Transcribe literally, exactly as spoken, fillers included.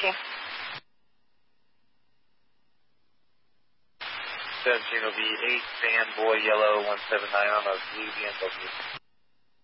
seventeen? seventeen will be eight, fanboy yellow one seven nine on a blue B M W.